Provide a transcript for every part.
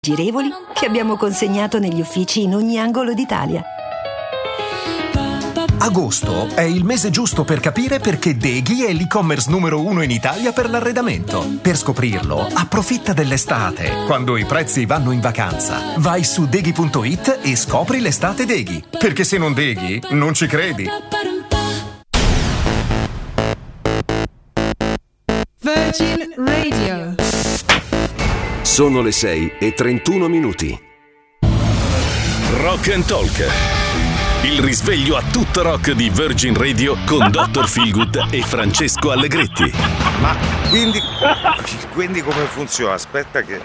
girevoli che abbiamo consegnato negli uffici in ogni angolo d'Italia. Agosto è il mese giusto per capire perché Deghi è l'e-commerce numero 1 in Italia per l'arredamento. Per scoprirlo, approfitta dell'estate, quando i prezzi vanno in vacanza. Vai su Deghi.it e scopri l'estate Deghi. Perché se non Deghi, non ci credi. Virgin Radio. Sono le 6:31. Rock and Talk. Il risveglio a tutto rock di Virgin Radio con Dr. Feelgood e Francesco Allegretti. Ma quindi come funziona? Aspetta che...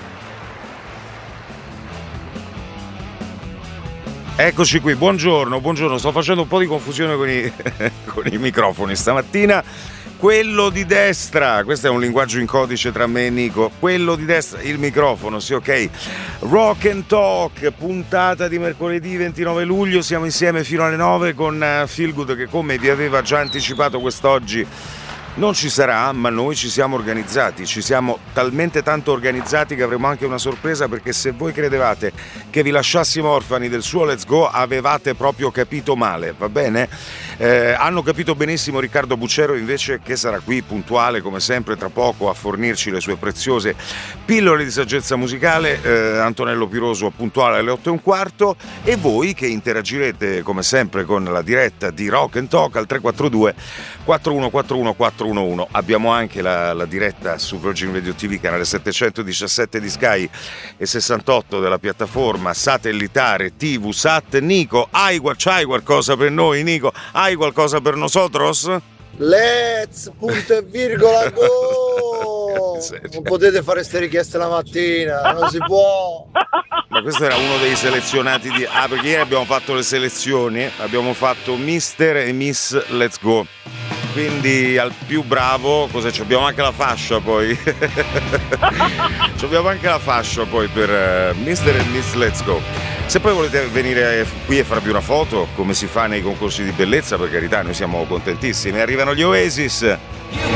Eccoci qui, buongiorno, sto facendo un po' di confusione con i microfoni stamattina. Quello di destra, questo è un linguaggio in codice tra me e Nico, quello di destra, il microfono, sì, ok. Rock and Talk, puntata di mercoledì 29 luglio, siamo insieme fino alle 9 con Feelgood che, come vi aveva già anticipato, quest'oggi non ci sarà, ma noi ci siamo organizzati, ci siamo talmente tanto organizzati che avremo anche una sorpresa, perché se voi credevate che vi lasciassimo orfani del suo Let's Go avevate proprio capito male, va bene? Hanno capito benissimo Riccardo Bucero invece, che sarà qui puntuale come sempre tra poco a fornirci le sue preziose pillole di saggezza musicale, Antonello Piroso puntuale alle 8:15, e voi che interagirete come sempre con la diretta di Rock and Talk al 342 4141 411. Abbiamo anche la diretta su Virgin Radio TV, canale 717 di Sky e 68 della piattaforma satellitare TV Sat. Nico, c'hai qualcosa per noi, Nico? Hai qualcosa per nosotros? Let's punto e virgola go. Non potete fare ste richieste la mattina, non si può. Ma questo era uno dei selezionati di... perché ieri abbiamo fatto le selezioni, abbiamo fatto Mister e Miss Let's Go, quindi al più bravo, abbiamo anche la fascia poi. Abbiamo anche la fascia poi per Mister e Miss Let's Go. Se poi volete venire qui e farvi una foto, come si fa nei concorsi di bellezza, per carità, noi siamo contentissimi. Arrivano gli Oasis.